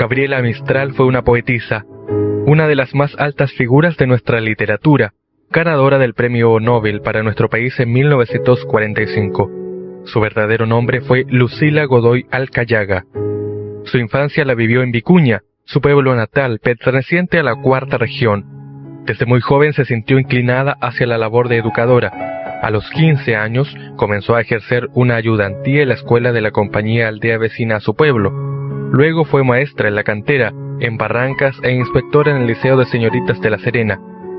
Gabriela Mistral fue una poetisa, una de las más altas figuras de nuestra literatura, ganadora del Premio Nobel para nuestro país en 1945. Su verdadero nombre fue Lucila Godoy Alcayaga. Su infancia la vivió en Vicuña, su pueblo natal, perteneciente a la Cuarta Región. Desde muy joven se sintió inclinada hacia la labor de educadora. A los 15 años comenzó a ejercer una ayudantía en la escuela de la compañía aldea vecina a su pueblo. Luego fue maestra en la cantera, en Barrancas e inspectora en el Liceo de Señoritas de La Serena.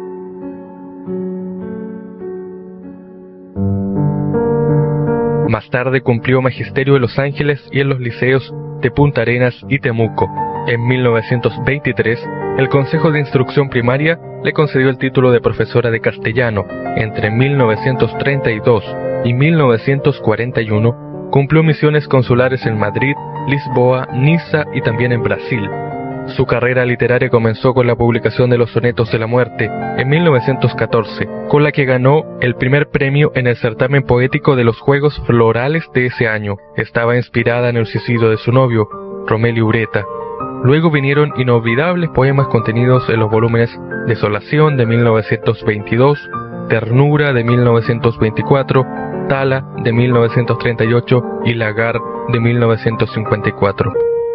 Más tarde cumplió magisterio en Los Ángeles y en los liceos de Punta Arenas y Temuco. En 1923, el Consejo de Instrucción Primaria le concedió el título de profesora de castellano. Entre 1932 y 1941, cumplió misiones consulares en Madrid, Lisboa, Niza y también en Brasil. Su carrera literaria comenzó con la publicación de los Sonetos de la Muerte en 1914, con la que ganó el primer premio en el certamen poético de los Juegos Florales de ese año. Estaba inspirada en el suicidio de su novio, Romelio Ureta. Luego vinieron inolvidables poemas contenidos en los volúmenes Desolación de 1922, Ternura de 1924, Tala de 1938 y Lagar de 1954.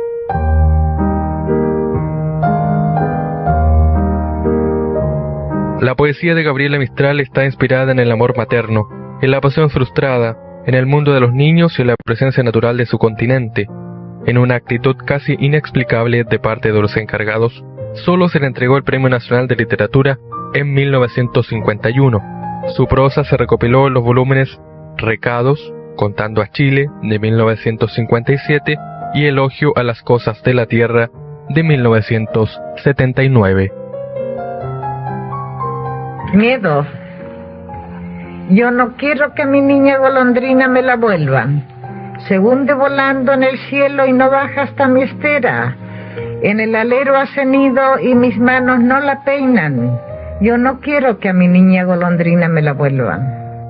La poesía de Gabriela Mistral está inspirada en el amor materno, en la pasión frustrada, en el mundo de los niños y en la presencia natural de su continente. En una actitud casi inexplicable de parte de los encargados, solo se le entregó el Premio Nacional de Literatura en 1951. Su prosa se recopiló en los volúmenes Recados, Contando a Chile, de 1957, y Elogio a las Cosas de la Tierra, de 1979. Miedo. Yo no quiero que mi niña golondrina me la vuelvan. Se hunde volando en el cielo y no baja hasta mi estera. En el alero ha cenido y mis manos no la peinan. Yo no quiero que a mi niña golondrina me la vuelvan.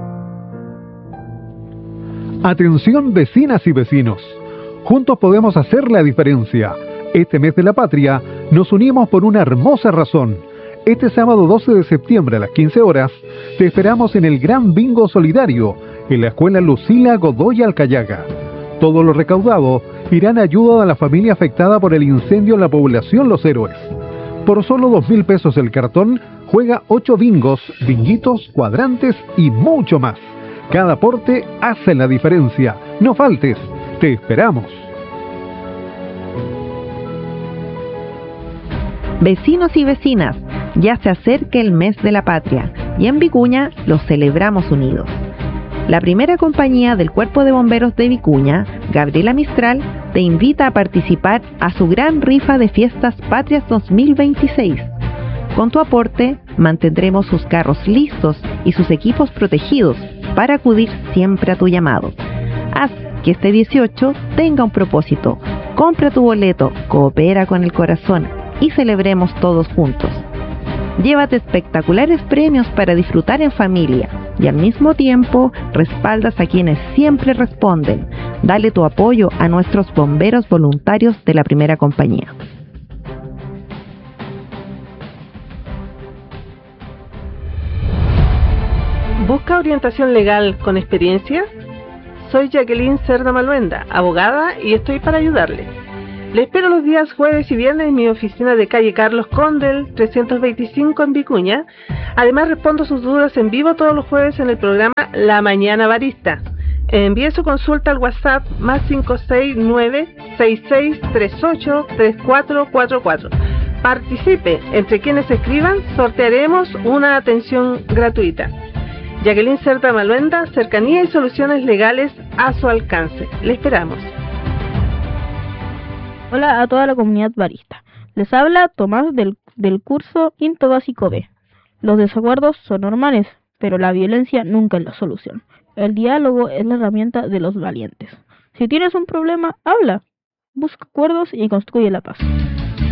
Atención, vecinas y vecinos. Juntos podemos hacer la diferencia. Este mes de la patria nos unimos por una hermosa razón. Este sábado 12 de septiembre a las 15 horas te esperamos en el Gran Bingo Solidario en la Escuela Lucila Godoy Alcayaga. Todo lo recaudado irá en ayuda a la familia afectada por el incendio en la población Los Héroes. Por solo 2.000 pesos el cartón, juega 8 bingos, binguitos, cuadrantes y mucho más. Cada aporte hace la diferencia. No faltes, te esperamos. Vecinos y vecinas, ya se acerca el mes de la patria y en Vicuña lo celebramos unidos. La primera compañía del Cuerpo de Bomberos de Vicuña, Gabriela Mistral, te invita a participar a su gran rifa de Fiestas Patrias 2026. Con tu aporte, mantendremos sus carros listos y sus equipos protegidos para acudir siempre a tu llamado. Haz que este 18 tenga un propósito. Compra tu boleto, coopera con el corazón y celebremos todos juntos. Llévate espectaculares premios para disfrutar en familia y al mismo tiempo respaldas a quienes siempre responden. Dale tu apoyo a nuestros bomberos voluntarios de la primera compañía. ¿Busca orientación legal con experiencia? Soy Jacqueline Cerda Maluenda, abogada, y estoy para ayudarle. Le espero los días jueves y viernes en mi oficina de calle Carlos Condel, 325 en Vicuña. Además respondo sus dudas en vivo todos los jueves en el programa La Mañana Barista. Envíe su consulta al WhatsApp más 569-6638-3444. Participe, entre quienes escriban sortearemos una atención gratuita. Jacqueline Cerda Maluenda, cercanía y soluciones legales a su alcance. Le esperamos. Hola a toda la comunidad barista. Les habla Tomás del curso Quinto Básico B. Los desacuerdos son normales, pero la violencia nunca es la solución. El diálogo es la herramienta de los valientes. Si tienes un problema, habla. Busca acuerdos y construye la paz.